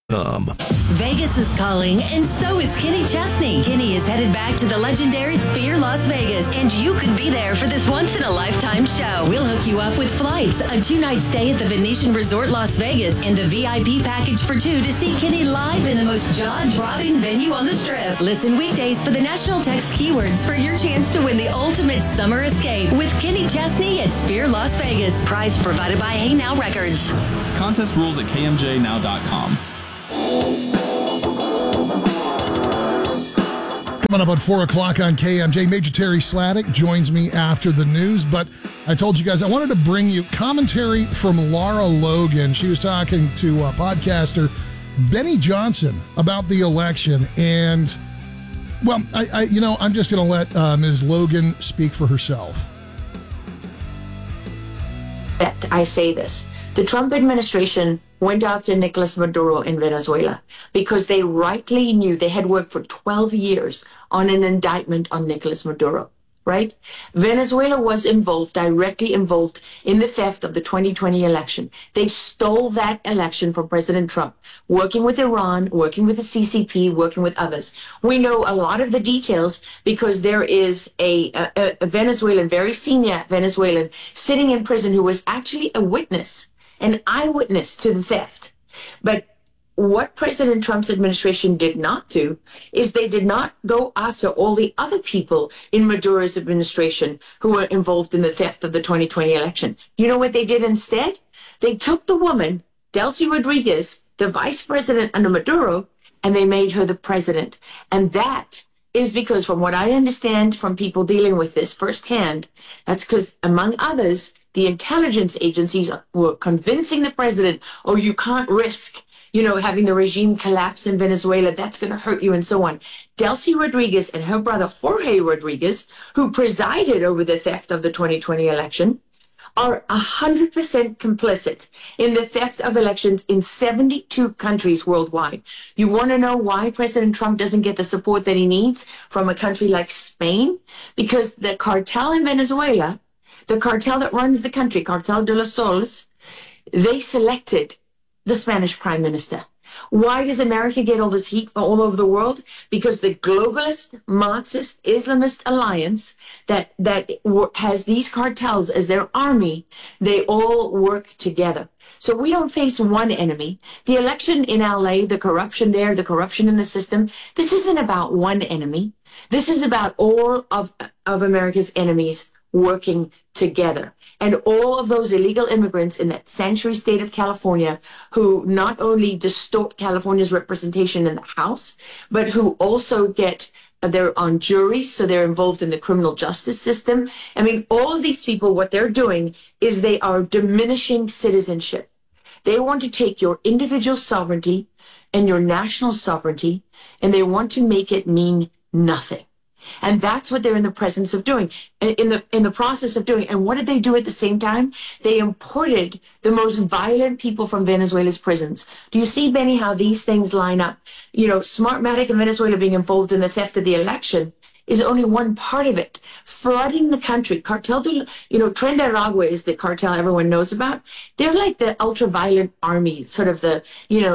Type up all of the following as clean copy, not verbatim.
Vegas is calling, and so is Kenny Chesney. Kenny is headed back to the legendary Sphere Las Vegas, and you could be there for this once-in-a-lifetime show. We'll hook you up with flights, a 2-night stay at the Venetian Resort Las Vegas, and the VIP package for 2 to see Kenny live in the most jaw-dropping venue on the Strip. Listen weekdays for the national text keywords for your chance to win the ultimate summer escape with Kenny Chesney at Sphere Las Vegas. Prize provided by Hey Now Records. Contest rules at kmjnow.com. Coming up at 4 o'clock on KMJ, Major Terry Sladek joins me after the news, but I told you guys I wanted to bring you commentary from Lara Logan. She was talking to podcaster Benny Johnson about the election, and, well, I'm just going to let Ms. Logan speak for herself. I say this. The Trump administration went after Nicolas Maduro in Venezuela because they rightly knew they had worked for 12 years on an indictment on Nicolas Maduro, right? Venezuela was directly involved in the theft of the 2020 election. They stole that election from President Trump, working with Iran, working with the CCP, working with others. We know a lot of the details because there is a Venezuelan, very senior Venezuelan, sitting in prison who was actually a witness, an eyewitness to the theft. But what President Trump's administration did not do is they did not go after all the other people in Maduro's administration who were involved in the theft of the 2020 election. You know what they did instead? They took the woman, Delcy Rodriguez, the vice president under Maduro, and they made her the president. And that is because, from what I understand from people dealing with this firsthand, that's because, among others, the intelligence agencies were convincing the president, oh, you can't risk, having the regime collapse in Venezuela. That's going to hurt you and so on. Delcy Rodriguez and her brother Jorge Rodriguez, who presided over the theft of the 2020 election, are 100% complicit in the theft of elections in 72 countries worldwide. You want to know why President Trump doesn't get the support that he needs from a country like Spain? Because the cartel in Venezuela, the cartel that runs the country, Cartel de los Sols, they selected the Spanish prime minister. Why does America get all this heat from all over the world? Because the globalist, Marxist, Islamist alliance that has these cartels as their army, they all work together. So we don't face one enemy. The election in LA, the corruption there, the corruption in the system, this isn't about one enemy. This is about all of America's enemies working together. And all of those illegal immigrants in that sanctuary state of California who not only distort California's representation in the House, but who also they're on juries, so they're involved in the criminal justice system. I mean, all of these people, what they're doing is they are diminishing citizenship. They want to take your individual sovereignty and your national sovereignty, and they want to make it mean nothing. And that's what they're in the presence of doing, in the process of doing. And what did they do at the same time? They imported the most violent people from Venezuela's prisons. Do you see, Benny, how these things line up? Smartmatic and Venezuela being involved in the theft of the election is only one part of it. Flooding the country. Tren de Aragua is the cartel everyone knows about. They're like the ultra-violent army, sort of the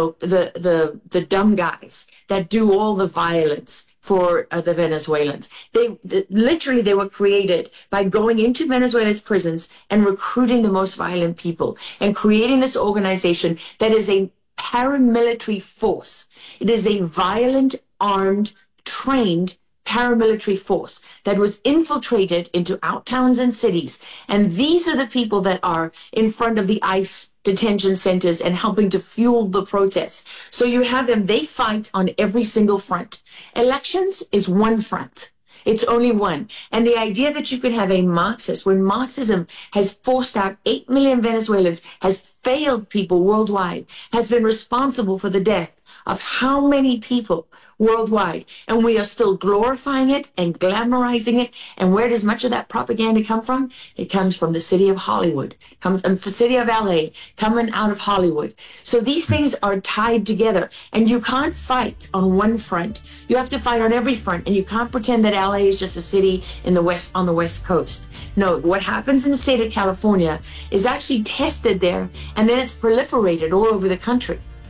dumb guys that do all the violence for the Venezuelans. They were created by going into Venezuela's prisons and recruiting the most violent people and creating this organization that is a paramilitary force. It is a violent, armed, trained paramilitary force that was infiltrated into out towns and cities. And these are the people that are in front of the ICE detention centers and helping to fuel the protests. So you have them, they fight on every single front. Elections is one front. It's only one. And the idea that you can have a Marxist, when Marxism has forced out 8 million Venezuelans, has failed people worldwide, has been responsible for the death of how many people worldwide, and we are still glorifying it and glamorizing it. And where does much of that propaganda come from? It comes from the city of Hollywood, comes from the city of LA, coming out of Hollywood. So these things are tied together, and you can't fight on one front. You have to fight on every front, and you can't pretend that LA is just a city in the West, on the West Coast. No, what happens in the state of California is actually tested there, and then it's proliferated all over the country.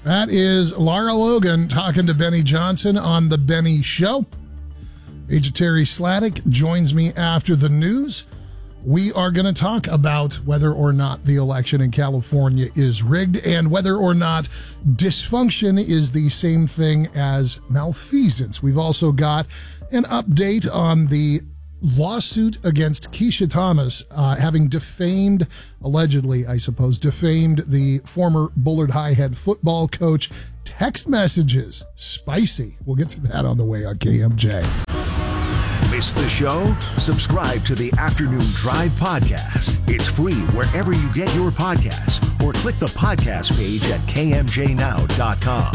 That is Lara Logan talking to Benny Johnson on The Benny Show. Major Terry Sladek joins me after the news. We are going to talk about whether or not the election in California is rigged and whether or not dysfunction is the same thing as malfeasance. We've also got an update on the lawsuit against Keisha Thomas, having defamed, allegedly, I suppose, defamed the former Bullard High head football coach. Text messages. Spicy. We'll get to that on the way on KMJ. Miss the show? Subscribe to the Afternoon Drive podcast. It's free wherever you get your podcasts or click the podcast page at kmjnow.com.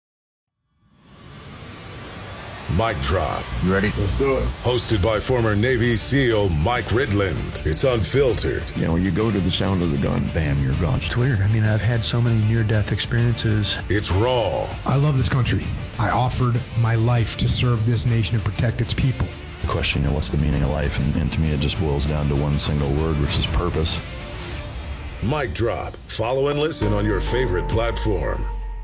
Mic Drop. You ready? Let's do it. Hosted by former Navy SEAL Mike Ridland. It's unfiltered. You know, when you go to the sound of the gun, bam, you're gone. It's weird. I mean, I've had so many near-death experiences. It's raw. I love this country. I offered my life to serve this nation and protect its people. Question, you know, what's the meaning of life? And to me, it just boils down to one single word, which is purpose. Mic Drop. Follow and listen on your favorite platform.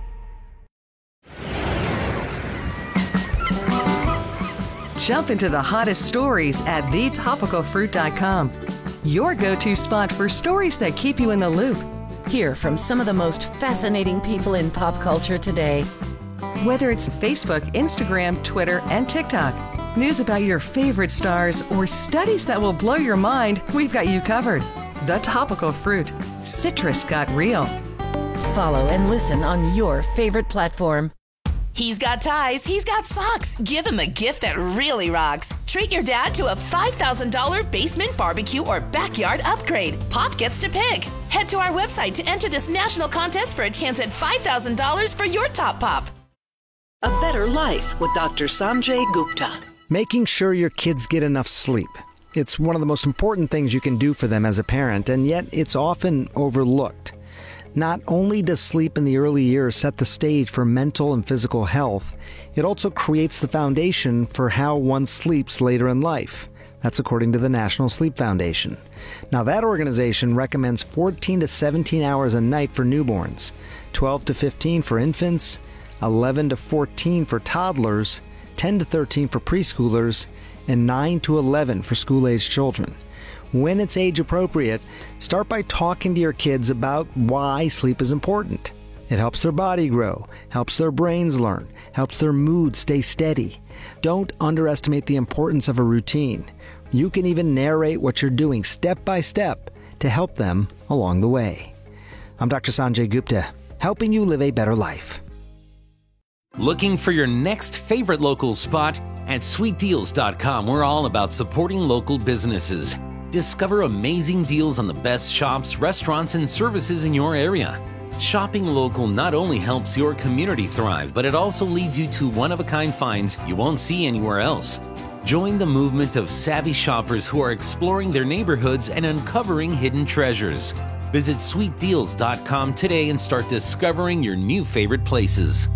Jump into the hottest stories at thetopicalfruit.com. Your go-to spot for stories that keep you in the loop. Hear from some of the most fascinating people in pop culture today. Whether it's Facebook, Instagram, Twitter, and TikTok, news about your favorite stars, or studies that will blow your mind, we've got you covered. The Topical Fruit. Citrus got real. Follow and listen on your favorite platform. He's got ties, he's got socks. Give him a gift that really rocks. Treat your dad to a $5,000 basement barbecue or backyard upgrade. Pop gets to pick. Head to our website to enter this national contest for a chance at $5,000 for your top pop. A Better Life with Dr. Sanjay Gupta. Making sure your kids get enough sleep. It's one of the most important things you can do for them as a parent, and yet it's often overlooked. Not only does sleep in the early years set the stage for mental and physical health, it also creates the foundation for how one sleeps later in life. That's according to the National Sleep Foundation. Now, that organization recommends 14 to 17 hours a night for newborns, 12 to 15 for infants, 11 to 14 for toddlers, 10 to 13 for preschoolers, and 9 to 11 for school-aged children. When it's age appropriate, start by talking to your kids about why sleep is important. It helps their body grow, helps their brains learn, helps their mood stay steady. Don't underestimate the importance of a routine. You can even narrate what you're doing step by step to help them along the way. I'm Dr. Sanjay Gupta, helping you live a better life. Looking for your next favorite local spot? At sweetdeals.com, we're all about supporting local businesses. Discover amazing deals on the best shops, restaurants, and services in your area. Shopping local not only helps your community thrive, but it also leads you to one-of-a-kind finds you won't see anywhere else. Join the movement of savvy shoppers who are exploring their neighborhoods and uncovering hidden treasures. Visit sweetdeals.com today and start discovering your new favorite places.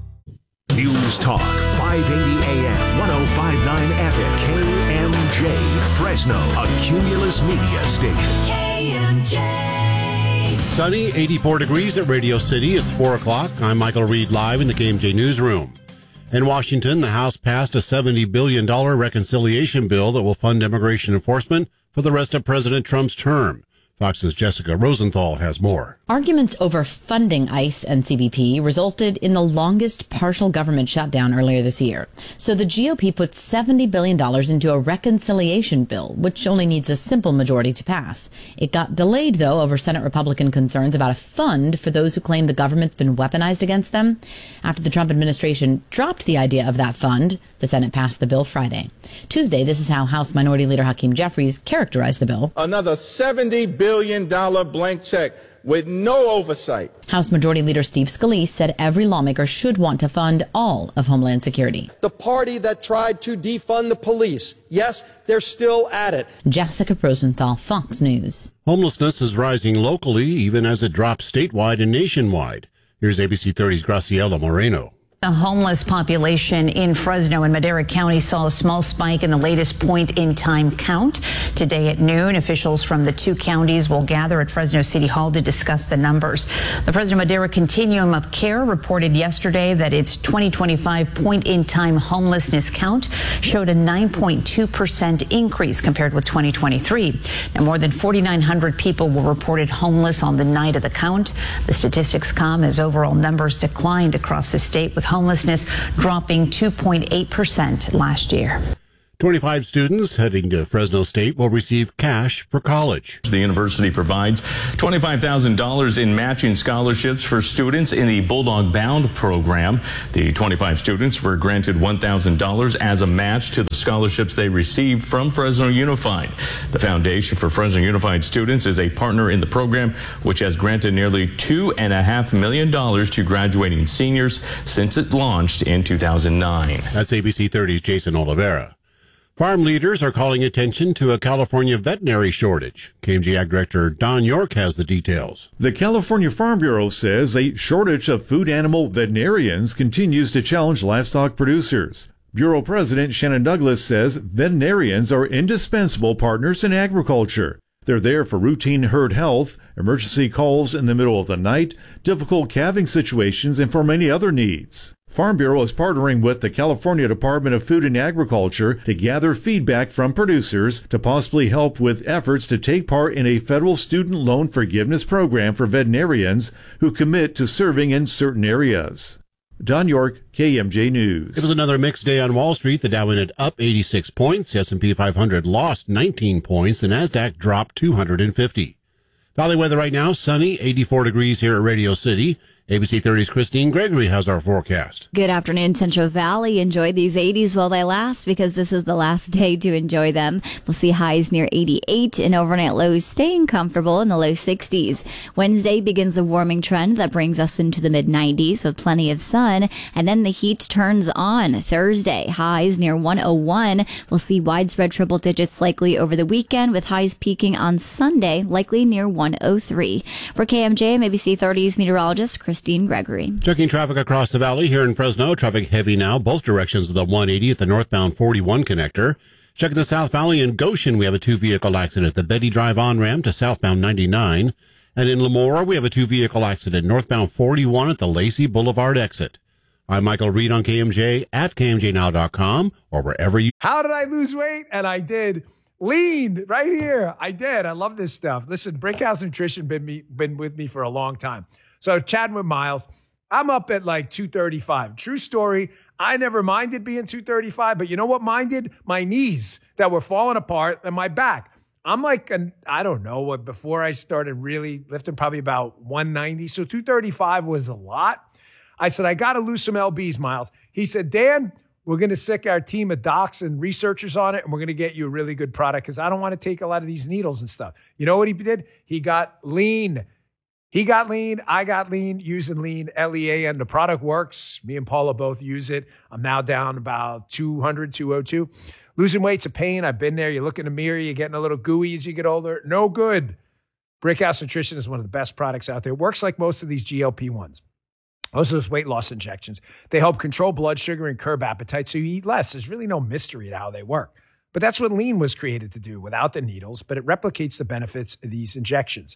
News Talk, 580 AM, 105.9 FM, KMJ, Fresno, a Cumulus Media station. KMJ. Sunny, 84 degrees at Radio City. It's 4 o'clock. I'm Michael Reed, live in the KMJ newsroom. In Washington, the House passed a $70 billion reconciliation bill that will fund immigration enforcement for the rest of President Trump's term. Fox's Jessica Rosenthal has more. Arguments over funding ICE and CBP resulted in the longest partial government shutdown earlier this year. So the GOP put $70 billion into a reconciliation bill, which only needs a simple majority to pass. It got delayed, though, over Senate Republican concerns about a fund for those who claim the government's been weaponized against them. After the Trump administration dropped the idea of that fund, the Senate passed the bill Friday. Tuesday, this is how House Minority Leader Hakeem Jeffries characterized the bill. Another $70 billion blank check with no oversight. House Majority Leader Steve Scalise said every lawmaker should want to fund all of Homeland Security. The party that tried to defund the police, yes, they're still at it. Jessica Rosenthal, Fox News. Homelessness is rising locally, even as it drops statewide and nationwide. Here's ABC 30's Graciela Moreno. The homeless population in Fresno and Madera County saw a small spike in the latest point-in-time count. Today at noon, officials from the two counties will gather at Fresno City Hall to discuss the numbers. The Fresno-Madera Continuum of Care reported yesterday that its 2025 point-in-time homelessness count showed a 9.2% increase compared with 2023. Now, more than 4,900 people were reported homeless on the night of the count. The statistics come as overall numbers declined across the state, with homelessness dropping 2.8% last year. 25 students heading to Fresno State will receive cash for college. The university provides $25,000 in matching scholarships for students in the Bulldog Bound program. The 25 students were granted $1,000 as a match to the scholarships they received from Fresno Unified. The Foundation for Fresno Unified Students is a partner in the program, which has granted nearly $2.5 million to graduating seniors since it launched in 2009. That's ABC 30's Jason Oliveira. Farm leaders are calling attention to a California veterinary shortage. KMJ Ag Director Don York has the details. The California Farm Bureau says a shortage of food animal veterinarians continues to challenge livestock producers. Bureau President Shannon Douglas says veterinarians are indispensable partners in agriculture. They're there for routine herd health, emergency calls in the middle of the night, difficult calving situations, and for many other needs. Farm Bureau is partnering with the California Department of Food and Agriculture to gather feedback from producers to possibly help with efforts to take part in a federal student loan forgiveness program for veterinarians who commit to serving in certain areas. Don York, KMJ News. It was another mixed day on Wall Street. The Dow ended up 86 points. The S&P 500 lost 19 points. The NASDAQ dropped 250. Valley weather right now, sunny, 84 degrees here at Radio City. ABC 30's Christine Gregory has our forecast. Good afternoon, Central Valley. Enjoy these 80s while they last, because this is the last day to enjoy them. We'll see highs near 88 and overnight lows staying comfortable in the low 60s. Wednesday begins a warming trend that brings us into the mid-90s with plenty of sun, and then the heat turns on. Thursday, highs near 101. We'll see widespread triple digits likely over the weekend, with highs peaking on Sunday, likely near 103. For KMJ, I'm ABC 30's meteorologist Christine Gregory. Checking traffic across the valley here in Fresno. Traffic heavy now, both directions of the 180 at the northbound 41 connector. Checking the South Valley in Goshen, we have a two-vehicle accident at the Betty Drive on-ramp to southbound 99. And in Lemoore, we have a two-vehicle accident northbound 41 at the Lacey Boulevard exit. I'm Michael Reed on KMJ at KMJNow.com or wherever you... How did I lose weight? And I did. Lean right here. I did. I love this stuff. Listen, Brickhouse Nutrition been with me for a long time. So chatting with Miles, I'm up at like 235. True story. I never minded being 235, but you know what minded? My knees that were falling apart and my back. I'm like, I don't know what, before I started really lifting, probably about 190. So 235 was a lot. I said, I got to lose some LBs, Miles. He said, Dan, we're going to sick our team of docs and researchers on it, and we're going to get you a really good product because I don't want to take a lot of these needles and stuff. You know what he did? He got lean. He got lean. I got lean using lean, LEAN. The product works. Me and Paula both use it. I'm now down about 200, 202. Losing weight's a pain. I've been there. You look in the mirror. You're getting a little gooey as you get older. No good. Brickhouse Nutrition is one of the best products out there. It works like most of these GLP-1s. Most of those weight loss injections. They help control blood sugar and curb appetite so you eat less. There's really no mystery to how they work. But that's what lean was created to do without the needles, but it replicates the benefits of these injections.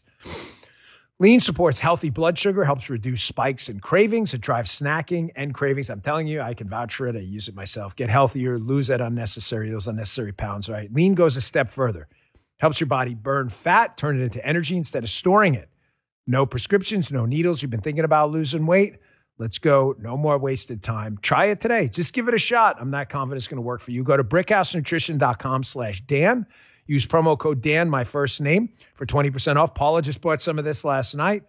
Lean supports healthy blood sugar, helps reduce spikes and cravings. It drives snacking and cravings. I'm telling you, I can vouch for it. I use it myself. Get healthier, lose those unnecessary pounds, right? Lean goes a step further. Helps your body burn fat, turn it into energy instead of storing it. No prescriptions, no needles. You've been thinking about losing weight? Let's go. No more wasted time. Try it today. Just give it a shot. I'm not confident it's going to work for you. Go to brickhousenutrition.com/Dan. Use promo code Dan, my first name, for 20% off. Paula just bought some of this last night.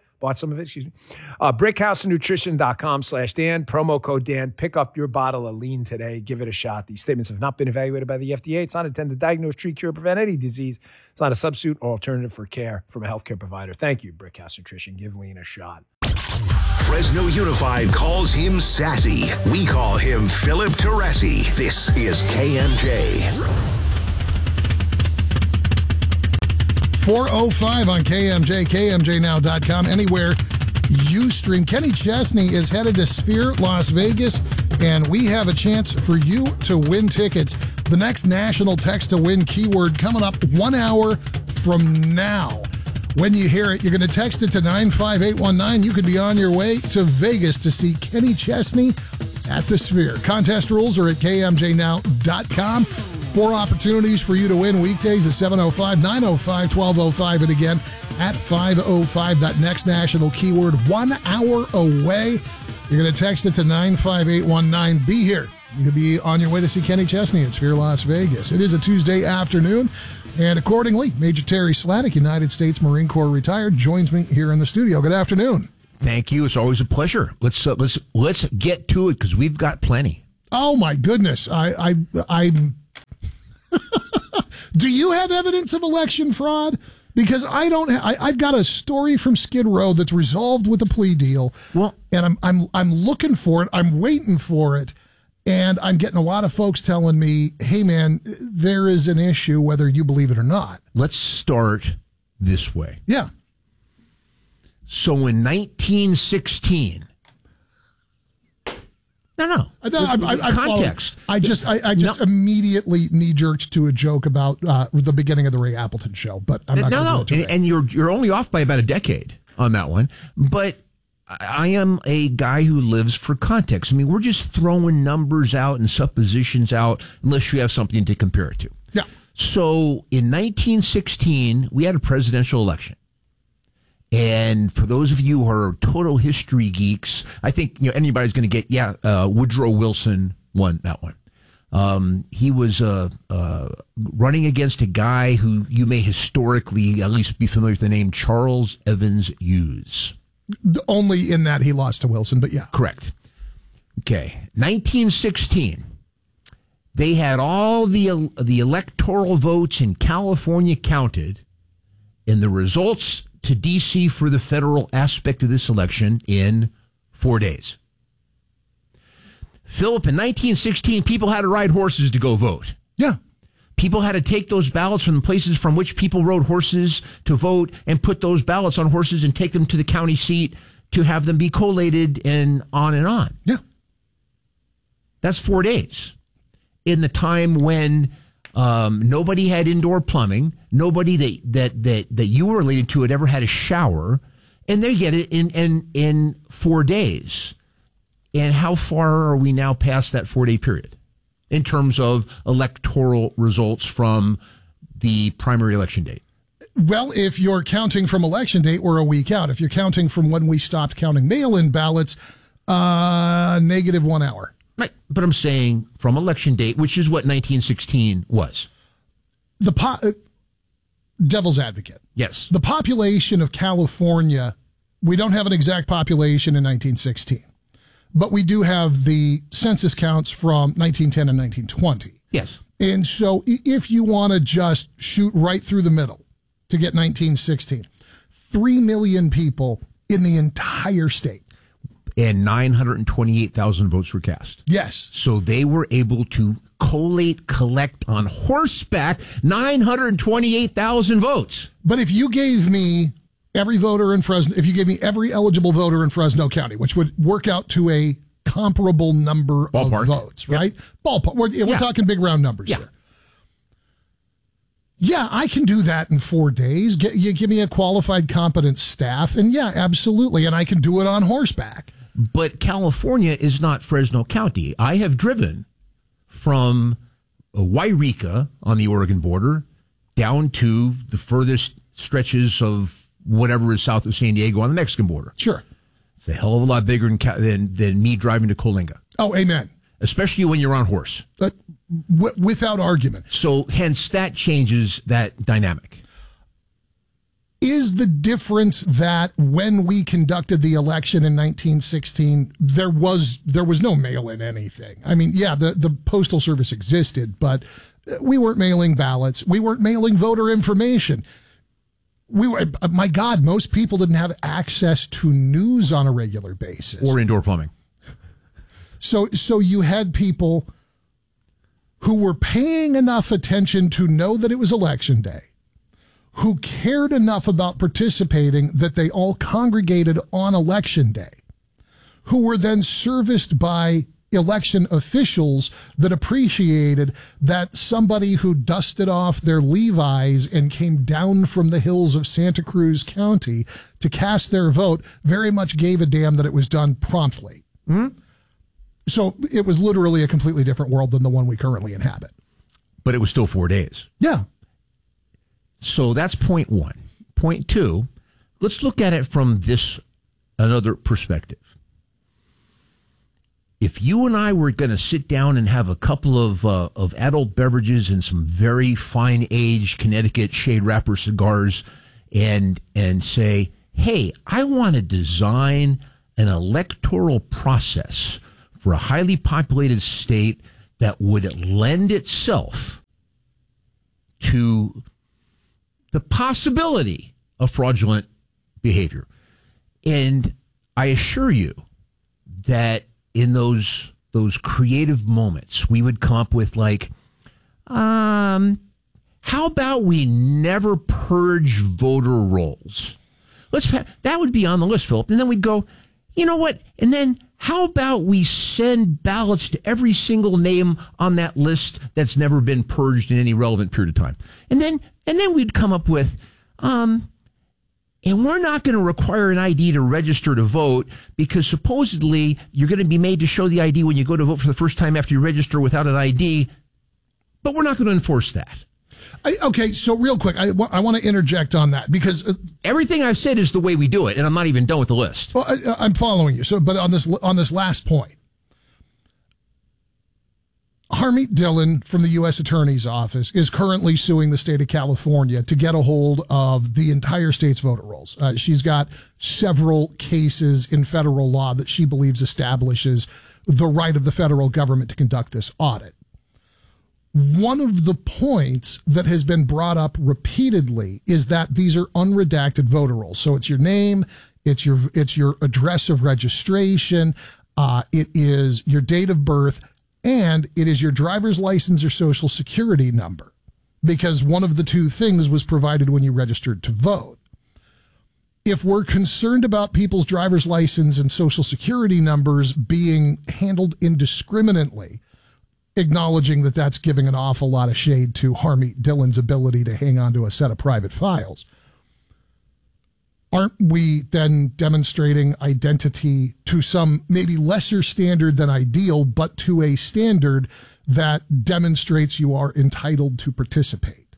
Brickhousenutrition.com/Dan. Promo code Dan. Pick up your bottle of lean today. Give it a shot. These statements have not been evaluated by the FDA. It's not intended to diagnose, treat, cure, prevent any disease. It's not a substitute or alternative for care from a healthcare provider. Thank you, Brickhouse Nutrition. Give lean a shot. Fresno Unified calls him sassy. We call him Philip Teresi. This is KMJ. 4:05 on KMJ, KMJNow.com, anywhere Ustream. Kenny Chesney is headed to Sphere Las Vegas, and we have a chance for you to win tickets. The next national text to win keyword coming up 1 hour from now. When you hear it, you're going to text it to 95819. You could be on your way to Vegas to see Kenny Chesney at the Sphere. Contest rules are at kmjnow.com. 4 opportunities for you to win weekdays at 7:05, 9:05, 12:05, and again at 5:05. That next national keyword 1 hour away. You're going to text it to 95819. Be here. You could be on your way to see Kenny Chesney at Sphere Las Vegas. It is a Tuesday afternoon. And accordingly, Major Terry Sladek, United States Marine Corps retired, joins me here in the studio. Good afternoon. Thank you. It's always a pleasure. Let's get to it because we've got plenty. Oh my goodness! I'm. Do you have evidence of election fraud? Because I don't. I've got a story from Skid Row that's resolved with a plea deal. Well, and I'm looking for it. I'm waiting for it. And I'm getting a lot of folks telling me, hey, man, there is an issue whether you believe it or not. Let's start this way. Yeah. So in 1916... No. Context. I just immediately knee-jerked to a joke about the beginning of the Ray Appleton show, but I'm not going to do it today. And you're only off by about a decade on that one. But I am a guy who lives for context. I mean, we're just throwing numbers out and suppositions out unless you have something to compare it to. Yeah. So in 1916, we had a presidential election. And for those of you who are total history geeks, I think anybody's going to get, Woodrow Wilson won that one. He was running against a guy who you may historically at least be familiar with the name Charles Evans Hughes. Only in that he lost to Wilson, but yeah. Correct. Okay. 1916. They had all the electoral votes in California counted, and the results to D.C. for the federal aspect of this election in 4 days. Philip, in 1916, people had to ride horses to go vote. Yeah. People had to take those ballots from the places from which people rode horses to vote and put those ballots on horses and take them to the county seat to have them be collated and on and on. Yeah. That's 4 days. In the time when nobody had indoor plumbing, nobody that you were related to had ever had a shower, and they get it in 4 days. And how far are we now past that 4-day period in terms of electoral results from the primary election date? Well, if you're counting from election date, we're a week out. If you're counting from when we stopped counting mail-in ballots, negative 1 hour. Right, but I'm saying from election date, which is what 1916 was. Devil's advocate. Yes. The population of California, we don't have an exact population in 1916, but we do have the census counts from 1910 and 1920. Yes. And so if you want to just shoot right through the middle to get 1916, 3 million people in the entire state. And 928,000 votes were cast. Yes. So they were able to collect on horseback 928,000 votes. But if you gave me every voter in Fresno, if you gave me every eligible voter in Fresno County, which would work out to a comparable number of votes, right? Yep. Ballpark. We're talking big round numbers here. Yeah, I can do that in 4 days. You give me a qualified, competent staff, and yeah, absolutely. And I can do it on horseback. But California is not Fresno County. I have driven from Wairika on the Oregon border down to the furthest stretches of whatever is south of San Diego on the Mexican border. Sure. It's a hell of a lot bigger than me driving to Coalinga. Oh, amen. Especially when you're on horse. Without argument. So hence that changes that dynamic. Is the difference that when we conducted the election in 1916, there was no mail-in anything? I mean, yeah, the Postal Service existed, but we weren't mailing ballots. We weren't mailing voter information. We were, my God, most people didn't have access to news on a regular basis. Or indoor plumbing. So you had people who were paying enough attention to know that it was election day, who cared enough about participating that they all congregated on Election Day, who were then serviced by election officials that appreciated that somebody who dusted off their Levi's and came down from the hills of Santa Cruz County to cast their vote very much gave a damn that it was done promptly. Mm-hmm. So it was literally a completely different world than the one we currently inhabit. But it was still 4 days. Yeah. So that's point one. Point two, let's look at it from another perspective. If you and I were going to sit down and have a couple of adult beverages and some very fine aged Connecticut shade wrapper cigars and say, hey, I want to design an electoral process for a highly populated state that would lend itself to the possibility of fraudulent behavior. And I assure you that in those creative moments, we would come up with like, how about we never purge voter rolls? That would be on the list, Philip. And then we'd go, you know what? And then how about we send ballots to every single name on that list that's never been purged in any relevant period of time? And then we'd come up with, and we're not going to require an ID to register to vote because supposedly you're going to be made to show the ID when you go to vote for the first time after you register without an ID, but we're not going to enforce that. Okay, so real quick, I want to interject on that because everything I've said is the way we do it, and I'm not even done with the list. Well, I'm following you. So, but on this last point, Harmeet Dillon from the U.S. Attorney's Office is currently suing the state of California to get a hold of the entire state's voter rolls. She's got several cases in federal law that she believes establishes the right of the federal government to conduct this audit. One of the points that has been brought up repeatedly is that these are unredacted voter rolls. So it's your name, it's your address of registration, it is your date of birth, and it is your driver's license or social security number, because one of the two things was provided when you registered to vote. If we're concerned about people's driver's license and social security numbers being handled indiscriminately, acknowledging that that's giving an awful lot of shade to Harmeet Dillon's ability to hang on to a set of private files, aren't we then demonstrating identity to some maybe lesser standard than ideal, but to a standard that demonstrates you are entitled to participate?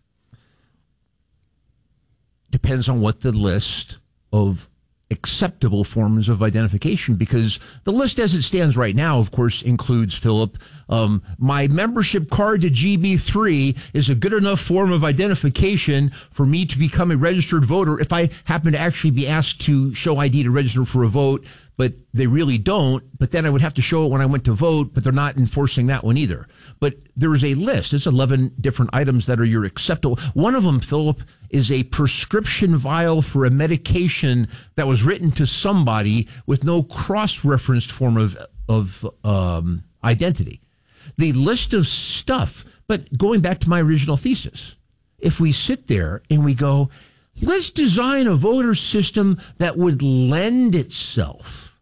Depends on what the list of acceptable forms of identification, because the list as it stands right now, of course, includes, Philip, my membership card to GB3 is a good enough form of identification for me to become a registered voter if I happen to actually be asked to show ID to register for a vote, but they really don't. But then I would have to show it when I went to vote, but they're not enforcing that one either. But there is a list. It's 11 different items that are your acceptable. One of them, Philip, is a prescription vial for a medication that was written to somebody with no cross-referenced form of identity. The list of stuff, but going back to my original thesis, if we sit there and we go, let's design a voter system that would lend itself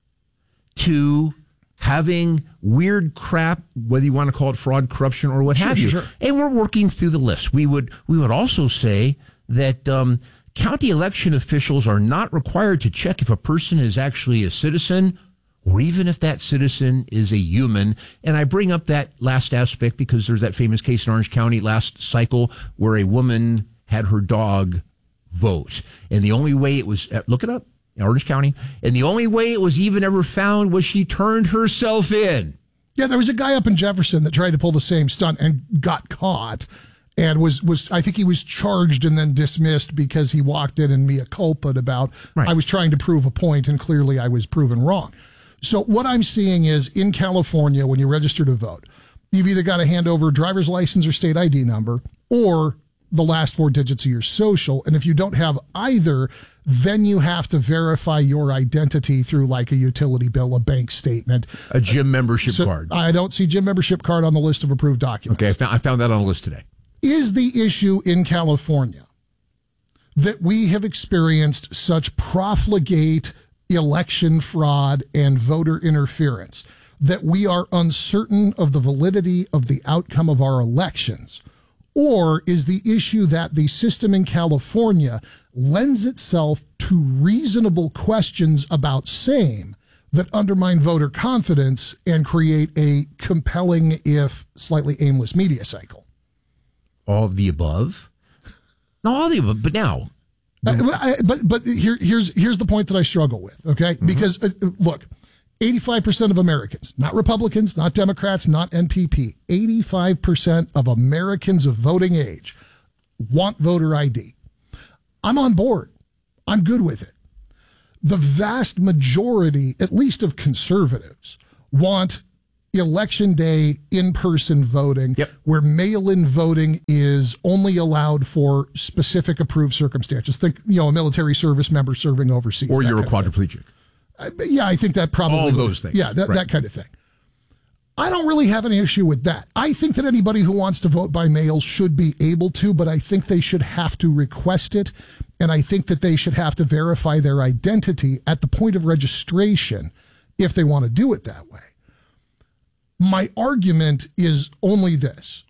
to having weird crap, whether you want to call it fraud, corruption, or what have you. Sure. And we're working through the list. We would also say that county election officials are not required to check if a person is actually a citizen or even if that citizen is a human. And I bring up that last aspect because there's that famous case in Orange County last cycle where a woman had her dog vote. And the only way it was, look it up, Orange County, and the only way it was even ever found was she turned herself in. Yeah, there was a guy up in Jefferson that tried to pull the same stunt and got caught. And was I think he was charged and then dismissed because he walked in and mea culpa'd about, right, I was trying to prove a point and clearly I was proven wrong. So what I'm seeing is in California, when you register to vote, you've either got to hand over a driver's license or state ID number or the last four digits of your social. And if you don't have either, then you have to verify your identity through like a utility bill, a bank statement, a gym membership card. I don't see gym membership card on the list of approved documents. Okay, I found that on the list today. Is the issue in California that we have experienced such profligate election fraud and voter interference, that we are uncertain of the validity of the outcome of our elections? Or is the issue that the system in California lends itself to reasonable questions about same that undermine voter confidence and create a compelling, if slightly aimless, media cycle? All of the above? Not all of the above, but now. But here's the point that I struggle with, okay? Mm-hmm. Because, look, 85% of Americans, not Republicans, not Democrats, not NPP, 85% of Americans of voting age want voter ID. I'm on board. I'm good with it. The vast majority, at least of conservatives, want election day in-person voting, where mail-in voting is only allowed for specific approved circumstances. Think, a military service member serving overseas. Or you're a quadriplegic. Yeah, I think that probably. All those things. Yeah, that kind of thing. I don't really have an issue with that. I think that anybody who wants to vote by mail should be able to, but I think they should have to request it, and I think that they should have to verify their identity at the point of registration if they want to do it that way. My argument is only this.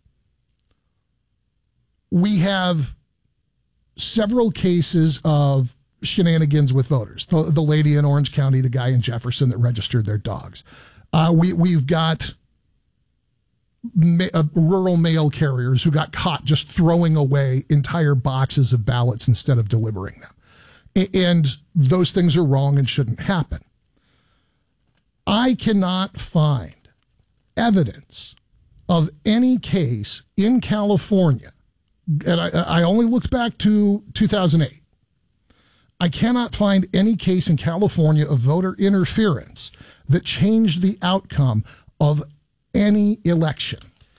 We have several cases of shenanigans with voters. The lady in Orange County, the guy in Jefferson that registered their dogs. We've got rural mail carriers who got caught just throwing away entire boxes of ballots instead of delivering them. And those things are wrong and shouldn't happen. I cannot find evidence of any case in California, and I only looked back to 2008. I cannot find any case in California of voter interference that changed the outcome of any election.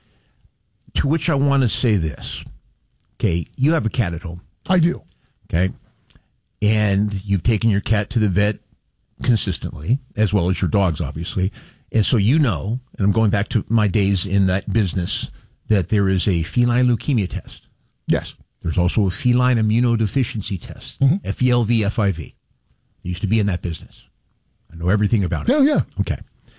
To which I want to say this. Okay, you have a cat at home. I do. Okay. And you've taken your cat to the vet consistently, as well as your dogs, obviously. And so and I'm going back to my days in that business, that there is a feline leukemia test. Yes. There's also a feline immunodeficiency test, FELV, FIV. I used to be in that business. I know everything about it. Oh, yeah. Okay.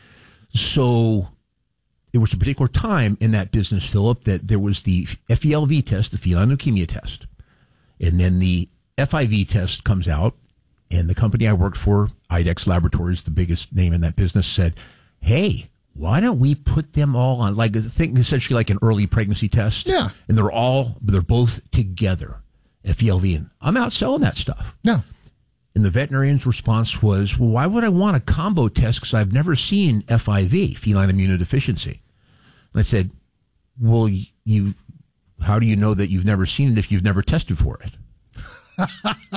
So there was a particular time in that business, Philip, that there was the FELV test, the feline leukemia test. And then the FIV test comes out, and the company I worked for, IDEX Laboratories, the biggest name in that business, said, hey, why don't we put them all on, like, think essentially like an early pregnancy test? Yeah. And they're both together, FELV. And I'm out selling that stuff. No. And the veterinarian's response was, well, why would I want a combo test? Because I've never seen FIV, feline immunodeficiency. And I said, well, how do you know that you've never seen it if you've never tested for it?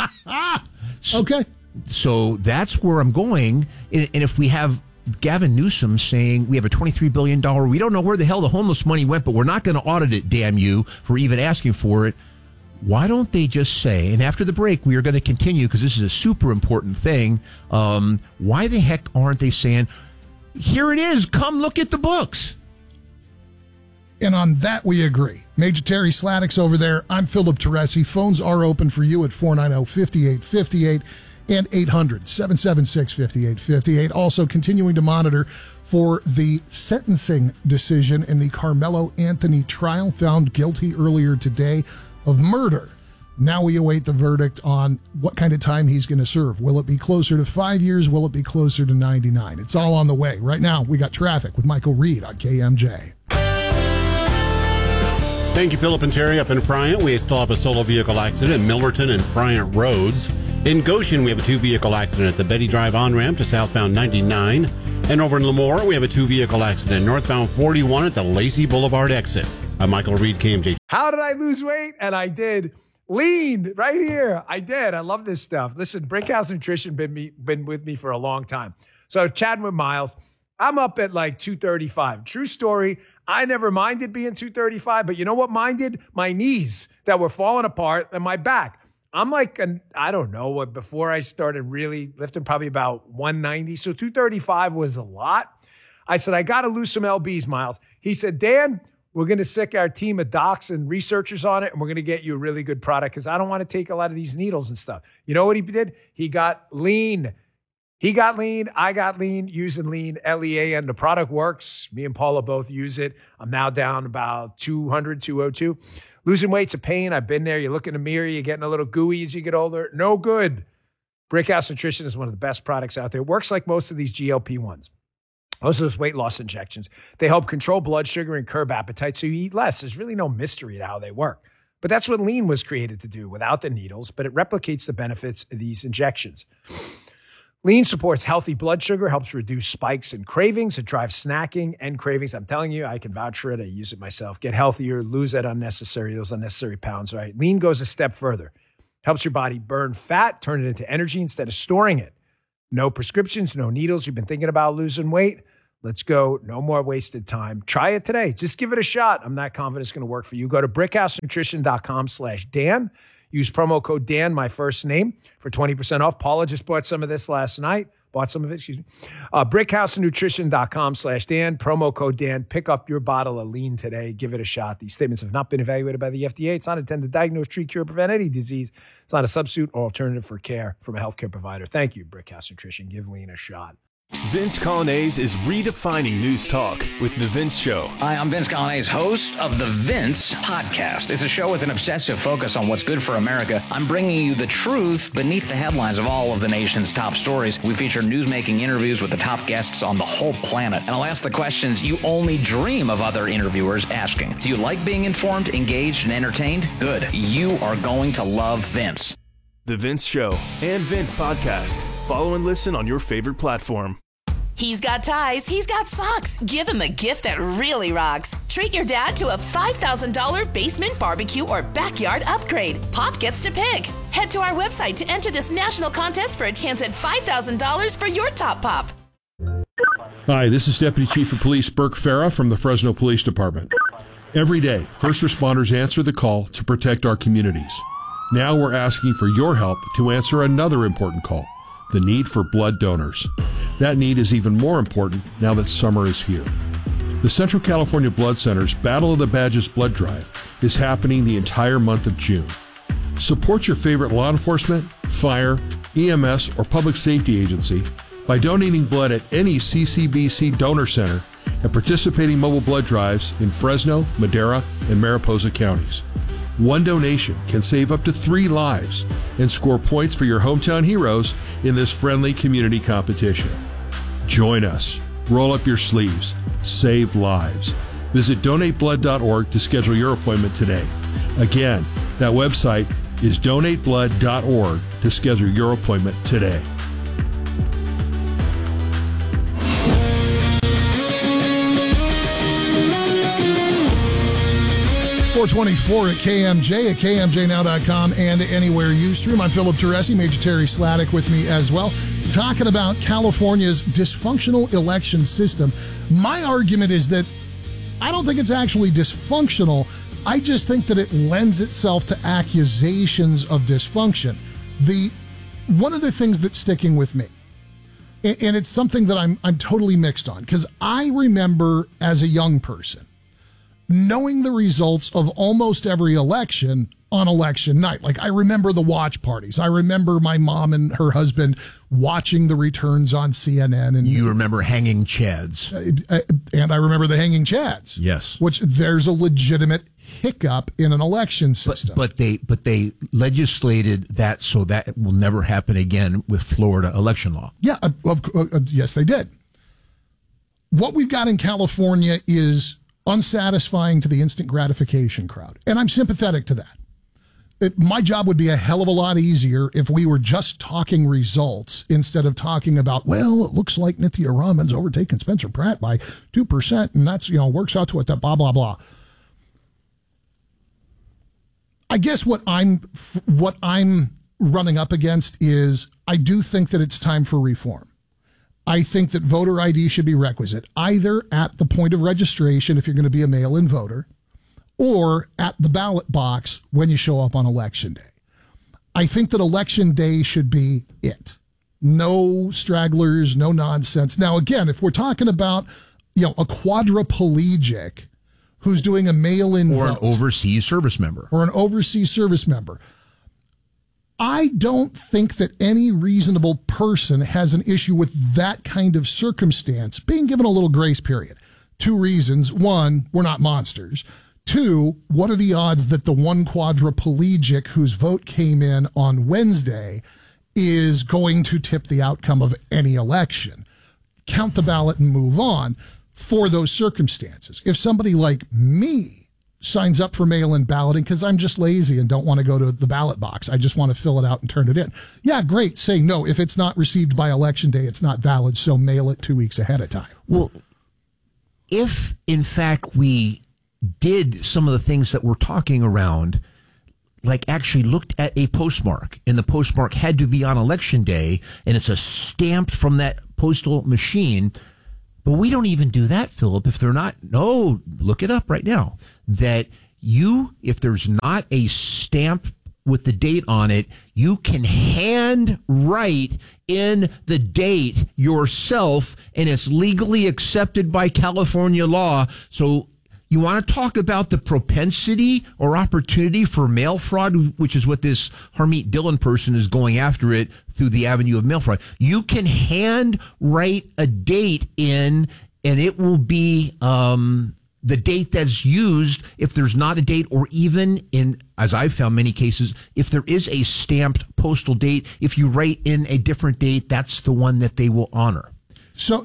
Okay. So that's where I'm going. And if we have Gavin Newsom saying we have a $23 billion, we don't know where the hell the homeless money went, but we're not going to audit it, damn you, for even asking for it. Why don't they just say, and after the break, we are going to continue because this is a super important thing. Why the heck aren't they saying, here it is, come look at the books? And on that, we agree. Major Terry Sladek's over there. I'm Philip Teresi. Phones are open for you at 490-5858 and 800-776-5858. Also continuing to monitor for the sentencing decision in the Carmelo Anthony trial, found guilty earlier today of murder. Now we await the verdict on what kind of time he's going to serve. Will it be closer to 5 years? Will it be closer to 99? It's all on the way. Right now, we got traffic with Michael Reed on KMJ. Thank you, Philip and Terry. Up in Bryant, we still have a solo vehicle accident in Millerton and Bryant Roads. In Goshen, we have a two-vehicle accident at the Betty Drive on-ramp to southbound 99. And over in Lemoore, we have a two-vehicle accident northbound 41 at the Lacey Boulevard exit. I'm Michael Reed, KMJ. How did I lose weight? And I did. Lean right here. I did. I love this stuff. Listen, Brickhouse Nutrition been with me for a long time. So chatting with Miles, I'm up at like 235. True story. I never minded being 235, but you know what minded? My knees that were falling apart and my back. I'm like, I don't know what, before I started really lifting, probably about 190. So 235 was a lot. I said, I got to lose some LBs, Miles. He said, Dan, We're going to sick our team of docs and researchers on it, and we're going to get you a really good product because I don't want to take a lot of these needles and stuff. You know what he did? He got lean. I got lean, using lean, LEAN. The product works. Me and Paula both use it. I'm now down about 200, 202. Losing weight's a pain. I've been there. You look in the mirror, you're getting a little gooey as you get older. No good. Brickhouse Nutrition is one of the best products out there. It works like most of these GLP-1s. Most of those weight loss injections. They help control blood sugar and curb appetite so you eat less. There's really no mystery to how they work. But that's what lean was created to do without the needles, but it replicates the benefits of these injections. Lean supports healthy blood sugar, helps reduce spikes and cravings. It drives snacking and cravings. I'm telling you, I can vouch for it. I use it myself. Get healthier, lose those unnecessary pounds, right? Lean goes a step further. Helps your body burn fat, turn it into energy instead of storing it. No prescriptions, no needles. You've been thinking about losing weight? Let's go. No more wasted time. Try it today. Just give it a shot. I'm not confident it's going to work for you. Go to brickhousenutrition.com/Dan. Use promo code Dan, my first name, for 20% off. Paula just bought some of this last night. brickhousenutrition.com/Dan. Promo code Dan. Pick up your bottle of lean today. Give it a shot. These statements have not been evaluated by the FDA. It's not intended to diagnose, treat, cure, prevent any disease. It's not a substitute or alternative for care from a healthcare provider. Thank you, Brickhouse Nutrition. Give lean a shot. Vince Colonnese is redefining news talk with The Vince Show. Hi, I'm Vince Colonnese, host of The Vince Podcast. It's a show with an obsessive focus on what's good for America. I'm bringing you the truth beneath the headlines of all of the nation's top stories. We feature newsmaking interviews with the top guests on the whole planet. And I'll ask the questions you only dream of other interviewers asking. Do you like being informed, engaged, and entertained? Good. You are going to love Vince. The Vince Show and Vince Podcast. Follow and listen on your favorite platform. He's got ties. He's got socks. Give him a gift that really rocks. Treat your dad to a $5,000 basement barbecue or backyard upgrade. Pop gets to pick. Head to our website to enter this national contest for a chance at $5,000 for your top pop. Hi, this is Deputy Chief of Police Burke Farah from the Fresno Police Department. Every day, first responders answer the call to protect our communities. Now we're asking for your help to answer another important call, the need for blood donors. That need is even more important now that summer is here. The Central California Blood Center's Battle of the Badges blood drive is happening the entire month of June. Support your favorite law enforcement, fire, EMS, or public safety agency by donating blood at any CCBC donor center and participating mobile blood drives in Fresno, Madera, and Mariposa counties. One donation can save up to 3 lives and score points for your hometown heroes in this friendly community competition. Join us. Roll up your sleeves. Save lives. Visit donateblood.org to schedule your appointment today. Again, that website is donateblood.org to schedule your appointment today. 424 at KMJ, at KMJNow.com, and anywhere you stream. I'm Philip Teresi, Major Terry Sladek with me as well, talking about California's dysfunctional election system. My argument is that I don't think it's actually dysfunctional. I just think that it lends itself to accusations of dysfunction. One of the things that's sticking with me, and it's something that I'm totally mixed on, because I remember as a young person knowing the results of almost every election on election night. Like, I remember the watch parties. I remember my mom and her husband watching the returns on CNN. And you remember hanging chads. And I remember the hanging chads. Yes. Which there's a legitimate hiccup in an election system. But they legislated that so that will never happen again with Florida election law. Yeah, yes, they did. What we've got in California is unsatisfying to the instant gratification crowd. And I'm sympathetic to that. My job would be a hell of a lot easier if we were just talking results instead of talking about, well, it looks like Nithya Raman's overtaken Spencer Pratt by 2%, and that's, works out to what that blah, blah, blah. I guess what I'm running up against is I do think that it's time for reform. I think that voter ID should be requisite, either at the point of registration if you're going to be a mail-in voter, or at the ballot box when you show up on Election Day. I think that Election Day should be it. No stragglers, no nonsense. Now, again, if we're talking about, a quadriplegic who's doing a mail-in or vote. an overseas service member. I don't think that any reasonable person has an issue with that kind of circumstance being given a little grace period. 2 reasons. 1, we're not monsters. 2, what are the odds that the one quadriplegic whose vote came in on Wednesday is going to tip the outcome of any election? Count the ballot and move on for those circumstances. If somebody like me signs up for mail-in balloting because I'm just lazy and don't want to go to the ballot box, I just want to fill it out and turn it in. Yeah, great. Say no. If it's not received by election day, it's not valid, so mail it 2 weeks ahead of time. Well, if in fact we did some of the things that we're talking around, like actually looked at a postmark, and the postmark had to be on election day, and it's a stamped from that postal machine. But we don't even do that, Philip, if they're not. No, look it up right now. That if there's not a stamp with the date on it, you can hand write in the date yourself, and it's legally accepted by California law. So you want to talk about the propensity or opportunity for mail fraud, which is what this Harmeet Dillon person is going after it through the avenue of mail fraud. You can hand write a date in, and it will be the date that's used if there's not a date, or even in, as I've found many cases, if there is a stamped postal date, if you write in a different date, that's the one that they will honor. So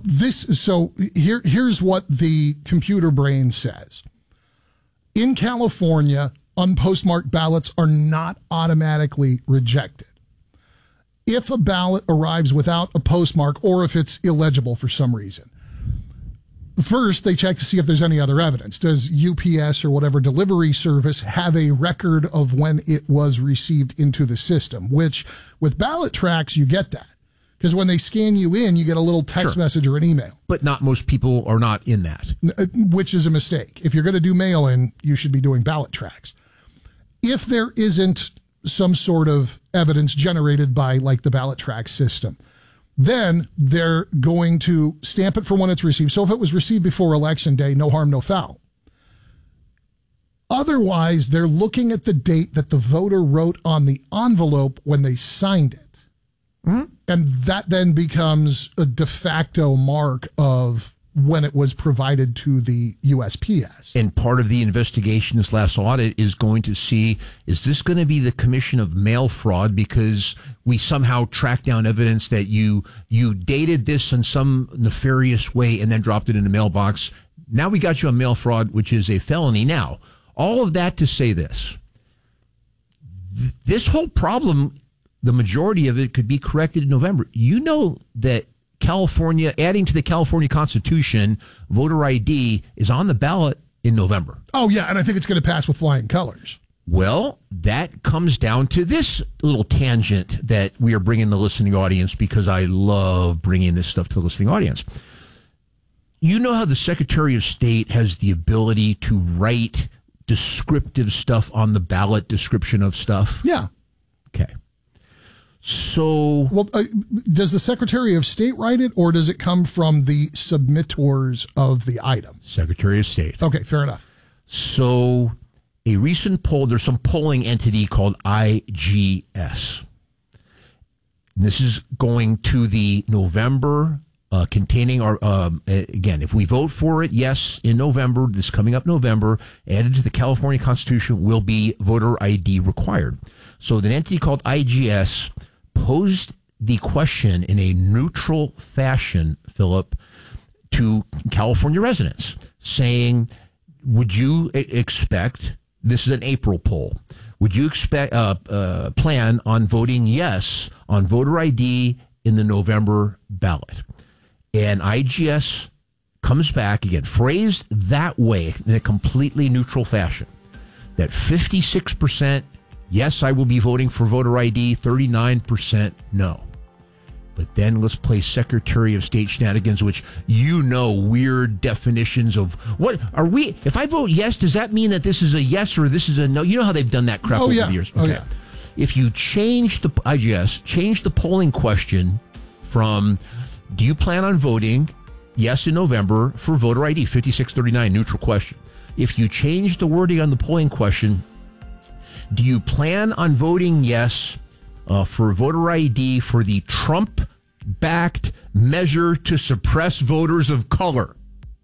here's what the computer brain says. In California, unpostmarked ballots are not automatically rejected. If a ballot arrives without a postmark, or if it's illegible for some reason, first, they check to see if there's any other evidence. Does UPS or whatever delivery service have a record of when it was received into the system? Which, with ballot tracks, you get that. Because when they scan you in, you get a little text message or an email. But not most people are not in that. Which is a mistake. If you're going to do mail-in, you should be doing ballot tracks. If there isn't some sort of evidence generated by, like, the ballot track system, then they're going to stamp it for when it's received. So if it was received before Election Day, no harm, no foul. Otherwise, they're looking at the date that the voter wrote on the envelope when they signed it. Mm-hmm. And that then becomes a de facto mark of when it was provided to the USPS. And part of the investigation, this last audit, is going to see, is this going to be the commission of mail fraud? Because we somehow tracked down evidence that you dated this in some nefarious way and then dropped it in the mailbox. Now we got you on mail fraud, which is a felony. Now, all of that to say this. This whole problem, the majority of it could be corrected in November. You know that California, adding to the California Constitution, voter ID is on the ballot in November. Oh, yeah, and I think it's going to pass with flying colors. Well, that comes down to this little tangent that we are bringing the listening audience, because I love bringing this stuff to the listening audience. You know how the Secretary of State has the ability to write descriptive stuff on the ballot, description of stuff? Yeah. Okay. So, well, does the Secretary of State write it, or does it come from the submittors of the item? Secretary of State. Okay, fair enough. So, a recent poll, there's some polling entity called IGS. This is going to the November, containing our, again, if we vote for it, yes, in November, this coming up November, added to the California Constitution will be voter ID required. So, the entity called IGS posed the question in a neutral fashion, Philip, to California residents, saying, would you expect, this is an April poll, would you expect plan on voting yes on voter ID in the November ballot? And IGS comes back, again, phrased that way in a completely neutral fashion, that 56% yes, I will be voting for voter ID, 39% no. But then let's play Secretary of State shenanigans, which weird definitions of what are we. If I vote yes, does that mean that this is a yes or this is a no? You know how they've done that crap over the years. Okay. If you change the polling question from do you plan on voting yes in November for voter ID, 56-39 neutral question, if you change the wording on the polling question, do you plan on voting yes for voter ID for the Trump-backed measure to suppress voters of color?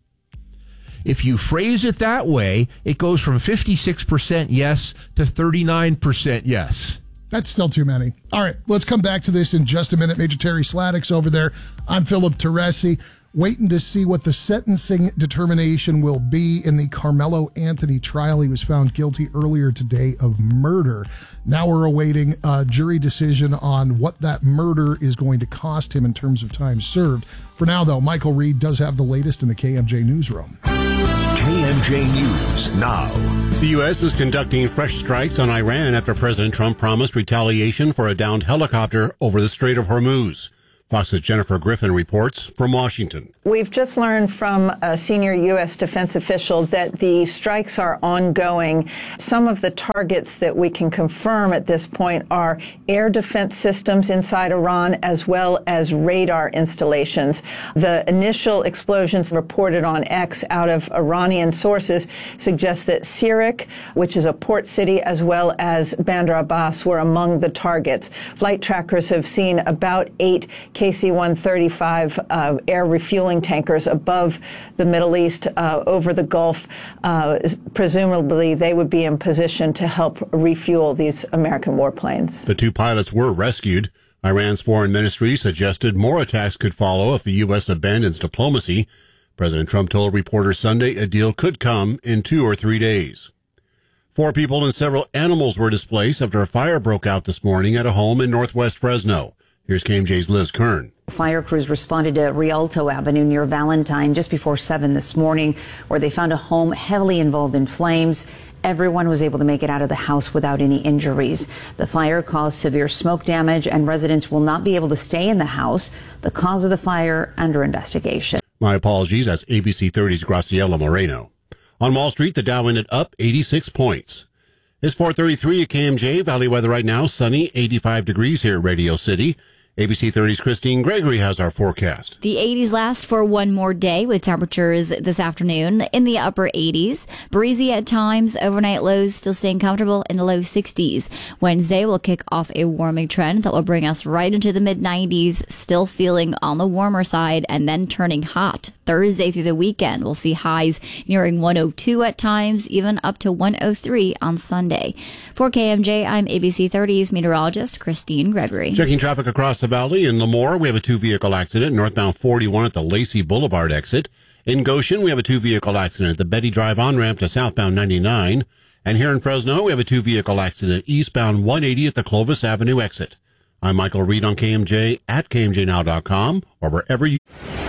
If you phrase it that way, it goes from 56% yes to 39% yes. That's still too many. All right, let's come back to this in just a minute. Major Terry Sladek's over there. I'm Philip Teresi, waiting to see what the sentencing determination will be in the Carmelo Anthony trial. He was found guilty earlier today of murder. Now we're awaiting a jury decision on what that murder is going to cost him in terms of time served. For now, though, Michael Reed does have the latest in the KMJ newsroom. KMJ News now. The U.S. is conducting fresh strikes on Iran after President Trump promised retaliation for a downed helicopter over the Strait of Hormuz. Fox's Jennifer Griffin reports from Washington. We've just learned from senior U.S. defense officials that the strikes are ongoing. Some of the targets that we can confirm at this point are air defense systems inside Iran, as well as radar installations. The initial explosions reported on X out of Iranian sources suggest that Sirik, which is a port city, as well as Bandar Abbas, were among the targets. Flight trackers have seen about 8 KC-135 air refueling tankers above the Middle East, over the Gulf. Presumably, they would be in position to help refuel these American warplanes. The two pilots were rescued. Iran's foreign ministry suggested more attacks could follow if the U.S. abandons diplomacy. President Trump told reporters Sunday a deal could come in 2 or 3 days. 4 people and several animals were displaced after a fire broke out this morning at a home in northwest Fresno. Here's KMJ's Liz Kern. Fire crews responded to Rialto Avenue near Valentine just before 7 this morning, where they found a home heavily involved in flames. Everyone was able to make it out of the house without any injuries. The fire caused severe smoke damage, and residents will not be able to stay in the house. The cause of the fire under investigation. My apologies. That's ABC 30's Graciela Moreno. On Wall Street, the Dow ended up 86 points. It's 4:33 at KMJ. Valley weather right now, sunny, 85 degrees here at Radio City. ABC 30's Christine Gregory has our forecast. The 80s last for one more day with temperatures this afternoon in the upper 80s. Breezy at times, overnight lows still staying comfortable in the low 60s. Wednesday will kick off a warming trend that will bring us right into the mid-90s, still feeling on the warmer side and then turning hot. Thursday through the weekend, we'll see highs nearing 102 at times, even up to 103 on Sunday. For KMJ, I'm ABC 30's meteorologist Christine Gregory. Checking traffic across the valley. In Lemoore, we have a 2-vehicle accident northbound 41 at the Lacey Boulevard exit. In Goshen, we have a 2-vehicle accident at the Betty Drive on-ramp to southbound 99. And here in Fresno, we have a 2-vehicle accident eastbound 180 at the Clovis Avenue exit. I'm Michael Reed on KMJ at KMJNow.com or wherever you...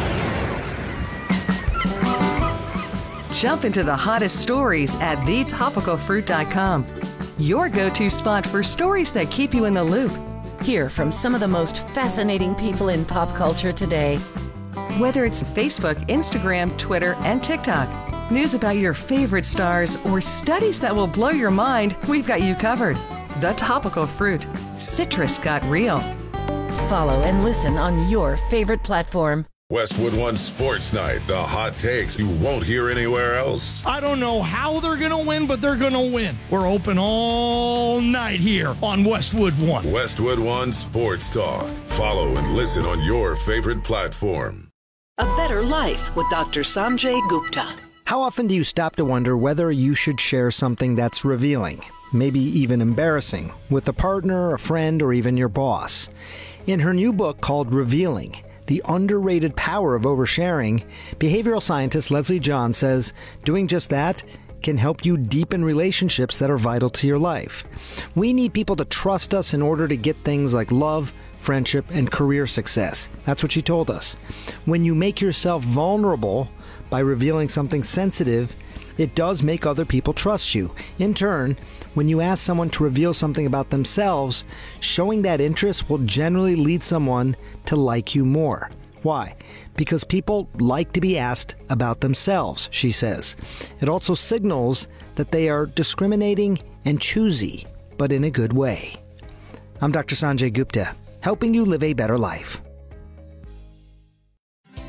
Jump into the hottest stories at thetopicalfruit.com. Your go-to spot for stories that keep you in the loop. Hear from some of the most fascinating people in pop culture today. Whether it's Facebook, Instagram, Twitter, and TikTok, news about your favorite stars, or studies that will blow your mind, we've got you covered. The Topical Fruit. Citrus got real. Follow and listen on your favorite platform. Westwood One Sports Night, the hot takes you won't hear anywhere else. I don't know how they're going to win, but they're going to win. We're open all night here on Westwood One. Westwood One Sports Talk. Follow and listen on your favorite platform. A Better Life with Dr. Sanjay Gupta. How often do you stop to wonder whether you should share something that's revealing, maybe even embarrassing, with a partner, a friend, or even your boss? In her new book called Revealing, The Underrated Power of Oversharing, behavioral scientist Leslie John says doing just that can help you deepen relationships that are vital to your life. We need people to trust us in order to get things like love, friendship, and career success. That's what she told us. When you make yourself vulnerable by revealing something sensitive, it does make other people trust you. In turn, when you ask someone to reveal something about themselves, showing that interest will generally lead someone to like you more. Why? Because people like to be asked about themselves, she says. It also signals that they are discriminating and choosy, but in a good way. I'm Dr. Sanjay Gupta, helping you live a better life.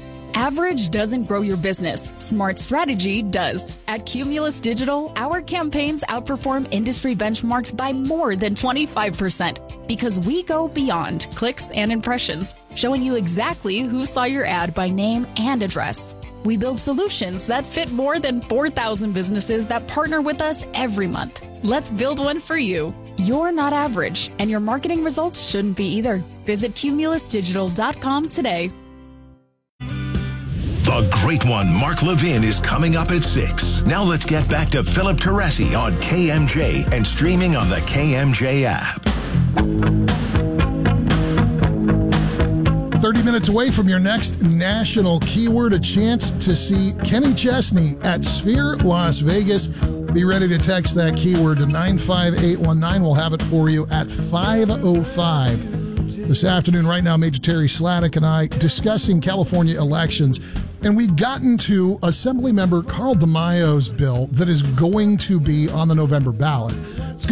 Average doesn't grow your business. Smart strategy does. At Cumulus Digital, our campaigns outperform industry benchmarks by more than 25% because we go beyond clicks and impressions, showing you exactly who saw your ad by name and address. We build solutions that fit more than 4,000 businesses that partner with us every month. Let's build one for you. You're not average, and your marketing results shouldn't be either. Visit cumulusdigital.com today. The Great One, Mark Levin, is coming up at 6. Now let's get back to Philip Teresi on KMJ and streaming on the KMJ app. 30 minutes away from your next national keyword, a chance to see Kenny Chesney at Sphere Las Vegas. Be ready to text that keyword to 95819. We'll have it for you at 5:05 this afternoon. Right now, Major Terry Sladek and I discussing California elections, and we've gotten to Assemblymember Carl DeMaio's bill that is going to be on the November ballot.